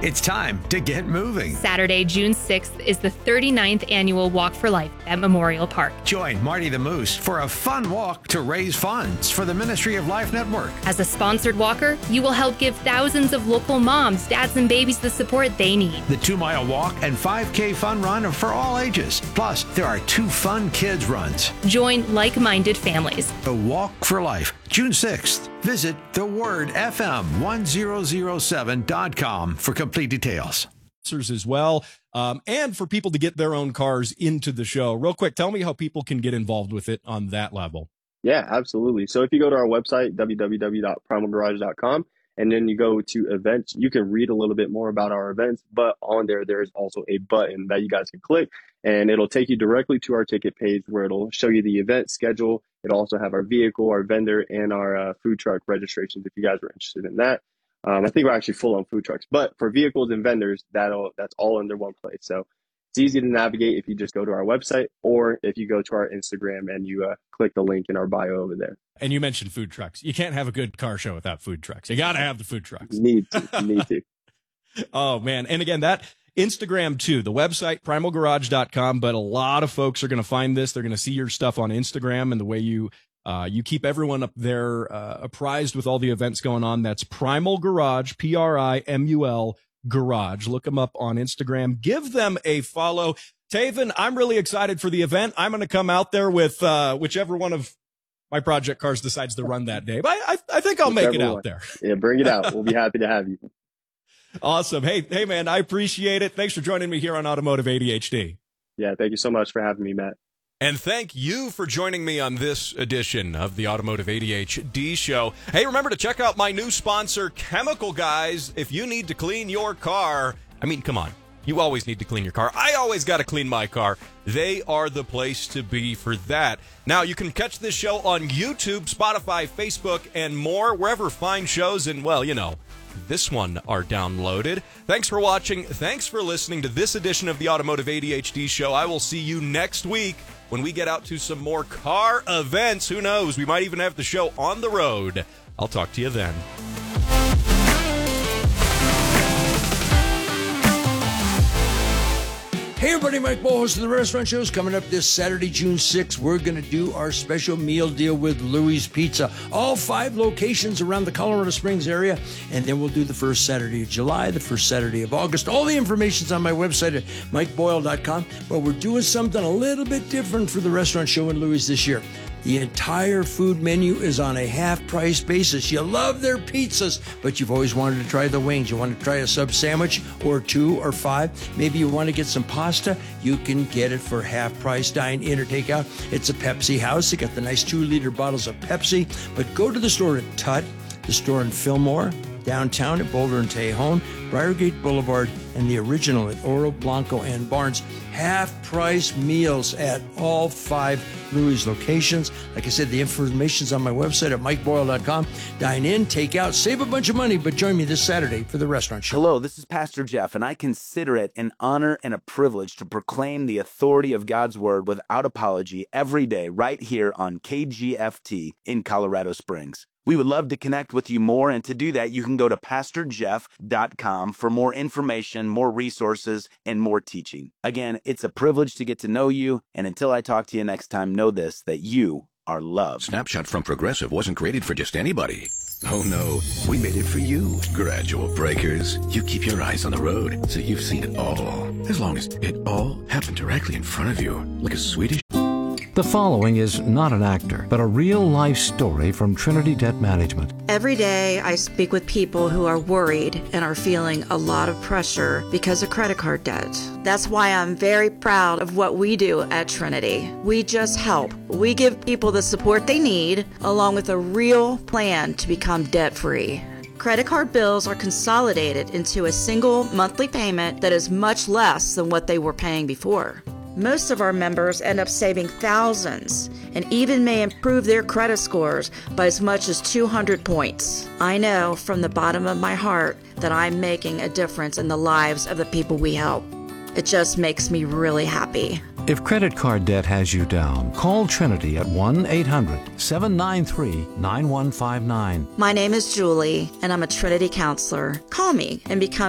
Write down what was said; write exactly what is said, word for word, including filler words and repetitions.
It's time to get moving. Saturday, June sixth is the thirty-ninth annual Walk for Life at Memorial Park. Join Marty the Moose for a fun walk to raise funds for the Ministry of Life Network. As a sponsored walker, you will help give thousands of local moms, dads, and babies the support they need. The two-mile walk and five K fun run are for all ages. Plus, there are two fun kids runs. Join like-minded families. The Walk for Life, June sixth. Visit the word F M one thousand seven dot com for complete details. As well, um, and for people to get their own cars into the show. Real quick, tell me how people can get involved with it on that level. Yeah, absolutely. So if you go to our website, w w w dot primal garage dot com, and then you go to events, you can read a little bit more about our events, but on there, there's also a button that you guys can click, and it'll take you directly to our ticket page where it'll show you the event schedule. It'll also have our vehicle, our vendor, and our uh, food truck registrations if you guys are interested in that. Um, I think we're actually full on food trucks, but for vehicles and vendors, that'll that's all under one place. So it's easy to navigate if you just go to our website or if you go to our Instagram and you uh, click the link in our bio over there. And you mentioned food trucks. You can't have a good car show without food trucks. You got to have the food trucks. You need to. You need to. Oh, man. And again, that Instagram, too, the website, primal garage dot com. But a lot of folks are going to find this. They're going to see your stuff on Instagram and the way you uh, you keep everyone up there uh, apprised with all the events going on. That's Primal Garage, P R I M U L Garage. Look them up on Instagram. Give them a follow. Taven, I'm really excited for the event. I'm going to come out there with uh, whichever one of my project cars decides to run that day. But I, I, I think I'll make it out there. Yeah, bring it out. We'll be happy to have you. Awesome. Hey, hey, man, I appreciate it. Thanks for joining me here on Automotive A D H D. Yeah, thank you so much for having me, Matt. And thank you for joining me on this edition of the Automotive A D H D Show. Hey, remember to check out my new sponsor, Chemical Guys. If you need to clean your car, I mean, come on. You always need to clean your car. I always got to clean my car. They are the place to be for that. Now, you can catch this show on YouTube, Spotify, Facebook, and more, wherever fine shows and, well, you know, this one are downloaded. Thanks for watching. Thanks for listening to this edition of the Automotive A D H D Show. I will see you next week when we get out to some more car events. Who knows? We might even have the show on the road. I'll talk to you then. Hey everybody, Mike Boyle, host of the Restaurant Show, is coming up this Saturday, June sixth. We're going to do our special meal deal with Louie's Pizza. All five locations around the Colorado Springs area. And then we'll do the first Saturday of July, the first Saturday of August. All the information's on my website at mike boyle dot com. But we're doing something a little bit different for the Restaurant Show in Louie's this year. The entire food menu is on a half-price basis. You love their pizzas, but you've always wanted to try the wings. You want to try a sub sandwich or two or five. Maybe you want to get some pasta. You can get it for half price. Dine in or take out. It's a Pepsi house. They got the nice two-liter bottles of Pepsi. But go to the store at Tut, the store in Fillmore, downtown at Boulder and Tejon, Briargate Boulevard, and the original at Oro Blanco and Barnes. Half-price meals at all five Louie's locations. Like I said, the information's on my website at mike boyle dot com. Dine in, take out, save a bunch of money, but join me this Saturday for the Restaurant Show. Hello, this is Pastor Jeff, and I consider it an honor and a privilege to proclaim the authority of God's Word without apology every day right here on K G F T in Colorado Springs. We would love to connect with you more, and to do that, you can go to pastor jeff dot com for more information, more resources, and more teaching. Again, it's a privilege to get to know you, and until I talk to you next time, know this, that you are loved. Snapshot from Progressive wasn't created for just anybody. Oh no, we made it for you. Gradual breakers. You keep your eyes on the road, so you've seen it all. As long as it all happened directly in front of you, like a Swedish... The following is not an actor, but a real-life story from Trinity Debt Management. Every day I speak with people who are worried and are feeling a lot of pressure because of credit card debt. That's why I'm very proud of what we do at Trinity. We just help. We give people the support they need, along with a real plan to become debt-free. Credit card bills are consolidated into a single monthly payment that is much less than what they were paying before. Most of our members end up saving thousands and even may improve their credit scores by as much as two hundred points. I know from the bottom of my heart that I'm making a difference in the lives of the people we help. It just makes me really happy. If credit card debt has you down, call Trinity at one eight hundred seven nine three nine one five nine. My name is Julie, and I'm a Trinity counselor. Call me and become